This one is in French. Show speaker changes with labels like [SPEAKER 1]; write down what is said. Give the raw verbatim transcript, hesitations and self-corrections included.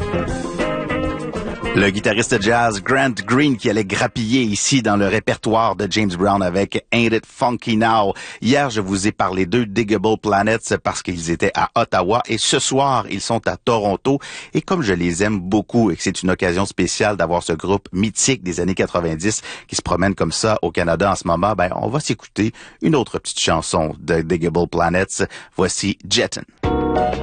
[SPEAKER 1] Le guitariste jazz Grant Green qui allait grappiller ici dans le répertoire de James Brown avec Ain't It Funky Now. Hier, je vous ai parlé d'eux, Digable Planets, parce qu'ils étaient à Ottawa et ce soir, ils sont à Toronto. Et comme je les aime beaucoup et que c'est une occasion spéciale d'avoir ce groupe mythique des années quatre-vingt-dix qui se promène comme ça au Canada en ce moment, ben, on va s'écouter une autre petite chanson de Digable Planets. Voici Jettin'.